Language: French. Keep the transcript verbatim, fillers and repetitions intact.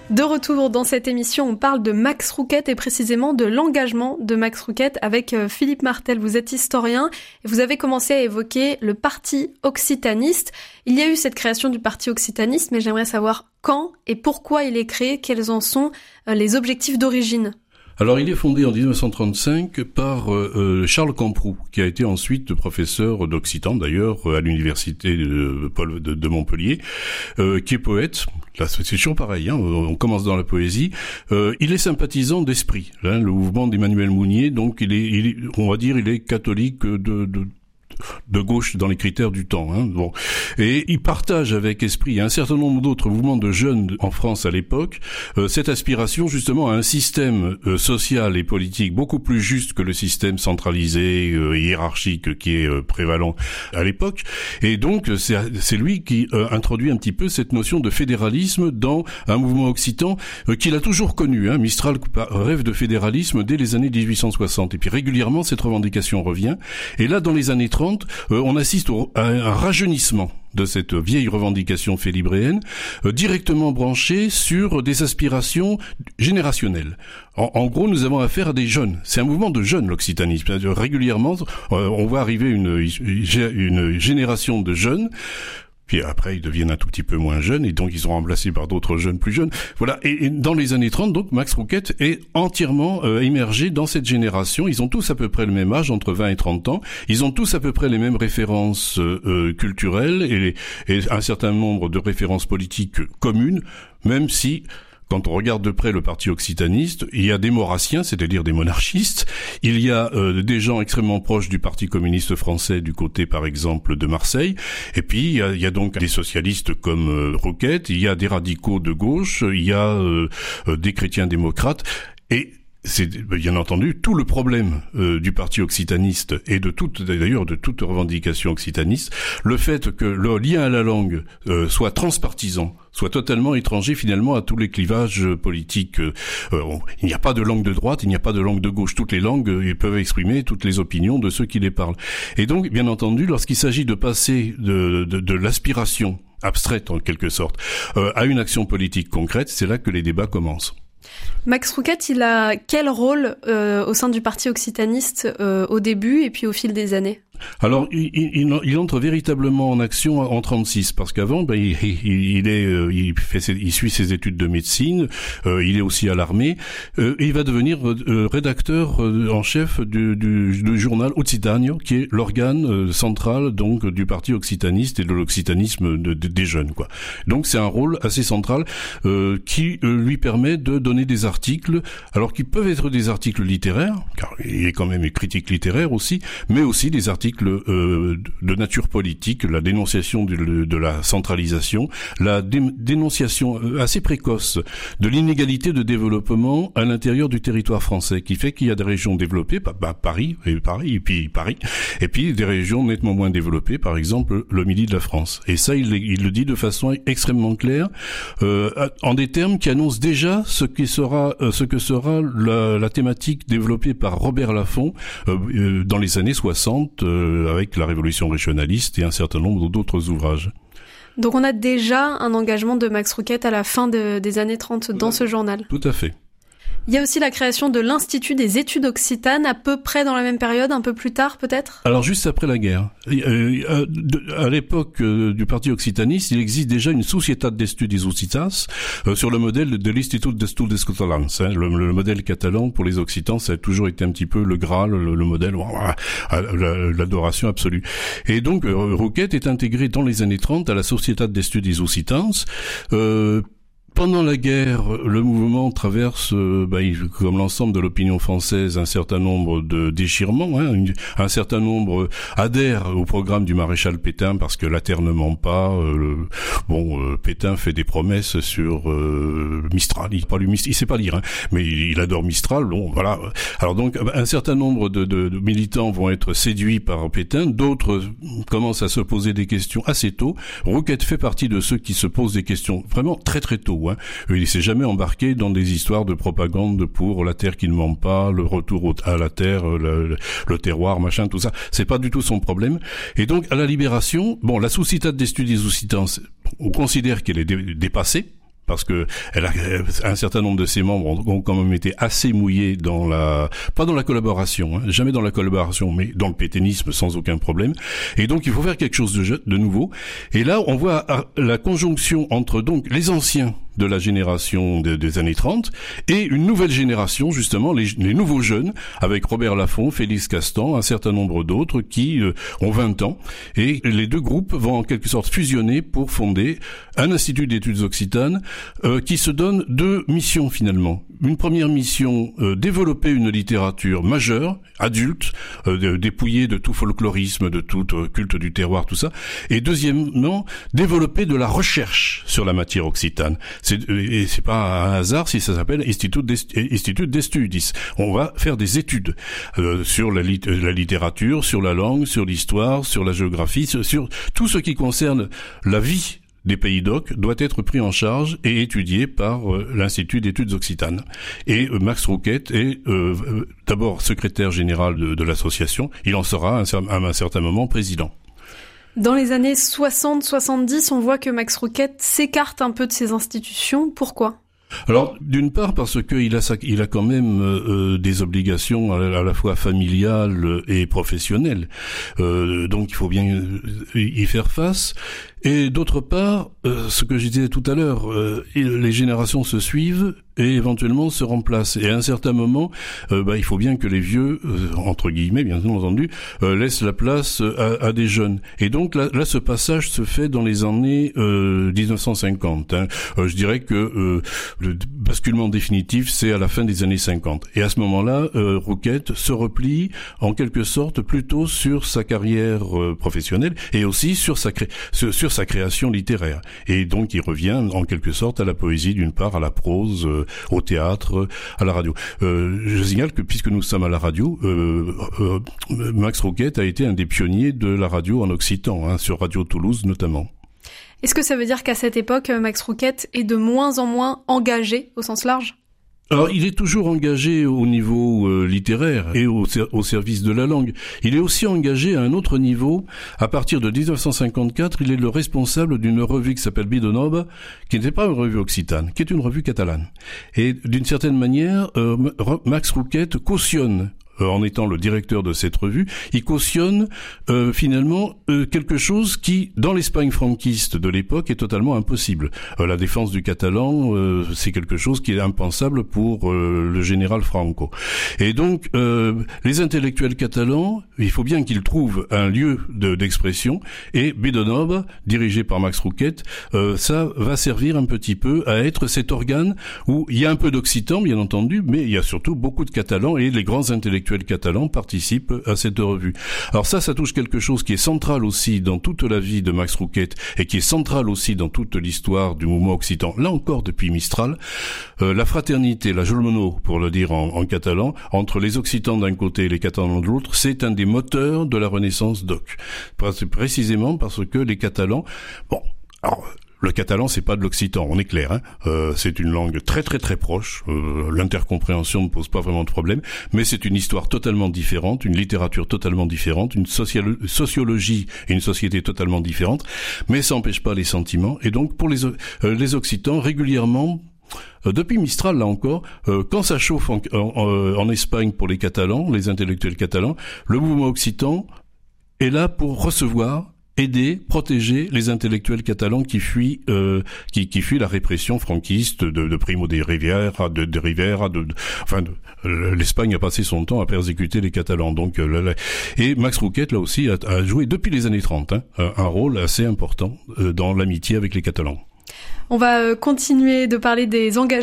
De retour dans cette émission, on parle de Max Rouquette et précisément de l'engagement de Max Rouquette avec Philippe Martel. Vous êtes historien et vous avez commencé à évoquer le parti occitaniste. Il y a eu cette création du parti occitaniste, mais j'aimerais savoir quand et pourquoi il est créé, quels en sont les objectifs d'origine. Alors, il est fondé en dix-neuf cent trente-cinq par euh, Charles Camproux, qui a été ensuite professeur d'occitan, d'ailleurs, à l'université de, Paul, de, de Montpellier, euh, qui est poète. Là, c'est toujours pareil, hein, on commence dans la poésie. Euh, il est sympathisant d'Esprit, hein, le mouvement d'Emmanuel Mounier, donc il est, il est, on va dire, il est catholique de... de de gauche dans les critères du temps. Hein. Bon. Et il partage avec Esprit et un certain nombre d'autres mouvements de jeunes en France à l'époque euh, cette aspiration justement à un système euh, social et politique beaucoup plus juste que le système centralisé, euh, hiérarchique qui est euh, prévalent à l'époque. Et donc c'est, c'est lui qui euh, introduit un petit peu cette notion de fédéralisme dans un mouvement occitan euh, qu'il a toujours connu. Hein. Mistral rêve de fédéralisme dès les années dix-huit cent soixante. Et puis régulièrement cette revendication revient. Et là dans les années trente, Euh, on assiste au, à un rajeunissement de cette vieille revendication félibréenne, euh, directement branchée sur des aspirations générationnelles. En, en gros, nous avons affaire à des jeunes. C'est un mouvement de jeunes, l'occitanisme. Régulièrement, euh, on voit arriver une, une génération de jeunes. Puis après, ils deviennent un tout petit peu moins jeunes, et donc ils sont remplacés par d'autres jeunes plus jeunes. Voilà. Et, et dans les années trente, donc, Max Rouquette est entièrement euh, immergé dans cette génération. Ils ont tous à peu près le même âge, entre vingt et trente ans. Ils ont tous à peu près les mêmes références euh, culturelles et, et un certain nombre de références politiques communes, même si... Quand on regarde de près le parti occitaniste, il y a des maurassiens, c'est-à-dire des monarchistes. Il y a euh, des gens extrêmement proches du Parti communiste français, du côté, par exemple, de Marseille. Et puis, il y a, il y a donc des socialistes comme euh, Rouquette. Il y a des radicaux de gauche. Il y a euh, euh, des chrétiens démocrates. Et c'est bien entendu tout le problème euh, du parti occitaniste et de toute, d'ailleurs, de toute revendication occitaniste, le fait que le lien à la langue euh, soit transpartisan, soit totalement étranger finalement à tous les clivages politiques. Euh, on, il n'y a pas de langue de droite, il n'y a pas de langue de gauche. Toutes les langues euh, peuvent exprimer toutes les opinions de ceux qui les parlent. Et donc, bien entendu, lorsqu'il s'agit de passer de, de, de l'aspiration abstraite en quelque sorte euh, à une action politique concrète, c'est là que les débats commencent. Max Rouquette, il a quel rôle euh, au sein du parti occitaniste euh, au début et puis au fil des années ? Alors, il, il, il entre véritablement en action en trente-six, parce qu'avant, ben, il, il, il est, il fait, ses, il suit ses études de médecine, euh, il est aussi à l'armée, euh, et il va devenir euh, rédacteur euh, en chef du, du, du journal Occitanio, qui est l'organe euh, central donc du parti occitaniste et de l'occitanisme de, de, des jeunes, quoi. Donc, c'est un rôle assez central euh, qui euh, lui permet de donner des articles, alors qui peuvent être des articles littéraires, car il est quand même critique littéraire aussi, mais aussi des articles Euh, de nature politique, la dénonciation de, de la centralisation, la dé, dénonciation assez précoce de l'inégalité de développement à l'intérieur du territoire français, qui fait qu'il y a des régions développées, bah, bah, Paris, et Paris, et puis Paris, et puis des régions nettement moins développées, par exemple le midi de la France. Et ça, il, il le dit de façon extrêmement claire, euh, en des termes qui annoncent déjà ce qui sera, euh, ce que sera la, la thématique développée par Robert Laffont euh, euh, dans les années soixante. Euh, avec la révolution régionaliste et un certain nombre d'autres ouvrages. Donc on a déjà un engagement de Max Rouquette à la fin de, des années trente dans ce journal. Tout à fait. Il y a aussi la création de l'Institut des études occitanes, à peu près dans la même période, un peu plus tard peut-être ? Alors juste après la guerre. Euh, à l'époque euh, du parti occitaniste, il existe déjà une Societat d'Estudis Occitas euh, sur le modèle de l'Institut d'Estudis Catalans. Hein, le, le modèle catalan pour les Occitans, ça a toujours été un petit peu le Graal, le, le modèle, voilà, l'adoration absolue. Et donc euh, Rouquette est intégré dans les années trente à la Societat d'Estudis Occitans. Euh, Pendant la guerre, le mouvement traverse, euh, bah, comme l'ensemble de l'opinion française, un certain nombre de déchirements. Hein, un certain nombre adhèrent au programme du maréchal Pétain parce que la terre ne ment pas. Euh, le, bon, euh, Pétain fait des promesses sur euh, Mistral. Il, pas lu, il sait pas lire, hein, mais il, il adore Mistral. Bon, voilà. Alors donc, un certain nombre de, de, de militants vont être séduits par Pétain. D'autres commencent à se poser des questions assez tôt. Rouquette fait partie de ceux qui se posent des questions vraiment très très tôt. Hein. Il ne s'est jamais embarqué dans des histoires de propagande pour la terre qui ne ment pas, le retour à la terre, le, le terroir, machin, tout ça. C'est pas du tout son problème. Et donc, à la Libération, bon, la Societat d'Estudis Occitans, on considère qu'elle est dé- dépassée parce que elle a, un certain nombre de ses membres ont, ont quand même été assez mouillés dans la, pas dans la collaboration, hein, jamais dans la collaboration, mais dans le pétainisme sans aucun problème. Et donc il faut faire quelque chose de, de nouveau. Et là, on voit la conjonction entre donc les anciens de la génération de, des années trente et une nouvelle génération, justement, les, les nouveaux jeunes, avec Robert Laffont, Félix Castan, un certain nombre d'autres qui euh, ont vingt ans. Et les deux groupes vont en quelque sorte fusionner pour fonder un institut d'études occitanes euh, qui se donne deux missions finalement. Une première mission, euh, développer une littérature majeure, adulte, euh, dépouillée de tout folklorisme, de tout euh, culte du terroir, tout ça. Et deuxièmement, développer de la recherche sur la matière occitane. C'est, et c'est pas un hasard si ça s'appelle Institut d'Estudis. On va faire des études euh, sur la, lit- la littérature, sur la langue, sur l'histoire, sur la géographie, sur, sur tout ce qui concerne la vie des pays d'Oc doit être pris en charge et étudié par euh, l'Institut d'études occitanes. Et euh, Max Rouquette est euh, euh, d'abord secrétaire général de, de l'association. Il en sera à un, à un certain moment président. Dans les années soixante soixante-dix, on voit que Max Rouquette s'écarte un peu de ces institutions. Pourquoi ? Alors, d'une part parce qu'il a, il a quand même euh, des obligations à, à la fois familiales et professionnelles, euh, donc il faut bien y faire face. Et d'autre part, euh, ce que je disais tout à l'heure, euh, les générations se suivent et éventuellement se remplacent. Et à un certain moment, euh, bah, il faut bien que les vieux, euh, entre guillemets, bien entendu, euh, laissent la place à, à des jeunes. Et donc là, là, ce passage se fait dans les années euh, dix-neuf cent cinquante. Hein. Euh, je dirais que euh, le basculement définitif, c'est à la fin des années cinquante. Et à ce moment-là, euh, Rouquette se replie en quelque sorte plutôt sur sa carrière euh, professionnelle et aussi sur sa cré- sur, sur sa création littéraire. Et donc il revient en quelque sorte à la poésie d'une part, à la prose, euh, au théâtre, euh, à la radio. Euh, je signale que puisque nous sommes à la radio, euh, euh, Max Rouquette a été un des pionniers de la radio en occitan, hein, sur Radio Toulouse notamment. Est-ce que ça veut dire qu'à cette époque, Max Rouquette est de moins en moins engagé au sens large ? Alors, il est toujours engagé au niveau euh, littéraire et au, au service de la langue. Il est aussi engagé à un autre niveau. À partir de dix-neuf cent cinquante-quatre, il est le responsable d'une revue qui s'appelle Bidonob, qui n'était pas une revue occitane, qui est une revue catalane. Et d'une certaine manière, euh, Max Rouquette cautionne, en étant le directeur de cette revue, il cautionne euh, finalement euh, quelque chose qui, dans l'Espagne franquiste de l'époque, est totalement impossible. Euh, la défense du catalan, euh, c'est quelque chose qui est impensable pour euh, le général Franco. Et donc, euh, les intellectuels catalans, il faut bien qu'ils trouvent un lieu de, d'expression, et Bidonob, dirigé par Max Rouquette, euh, ça va servir un petit peu à être cet organe où il y a un peu d'occitan, bien entendu, mais il y a surtout beaucoup de catalans, et les grands intellectuels catalans participent à cette revue. Alors ça, ça touche quelque chose qui est central aussi dans toute la vie de Max Rouquette et qui est central aussi dans toute l'histoire du mouvement occitan, là encore depuis Mistral, euh, la fraternité, la jolmono, pour le dire en, en catalan, entre les occitans d'un côté et les catalans de l'autre, c'est un des moteurs de la Renaissance d'Oc. Précisément parce que les catalans, bon, alors, le catalan, c'est pas de l'occitan, on est clair. Hein. Euh, c'est une langue très très très proche. Euh, l'intercompréhension ne pose pas vraiment de problème, mais c'est une histoire totalement différente, une littérature totalement différente, une sociolo- sociologie et une société totalement différente. Mais ça n'empêche pas les sentiments. Et donc pour les euh, les occitans, régulièrement, euh, depuis Mistral là encore, euh, quand ça chauffe en, en, en Espagne pour les Catalans, les intellectuels catalans, le mouvement occitan est là pour recevoir, aider, protéger les intellectuels catalans qui fuient, euh, qui, qui fuient la répression franquiste de, de Primo de Rivera, de, de Rivera, de, de, enfin, de, l'Espagne a passé son temps à persécuter les Catalans. Donc, euh, là, là, et Max Rouquette là aussi a, a joué depuis les années trente hein, un rôle assez important euh, dans l'amitié avec les Catalans. On va continuer de parler des engagements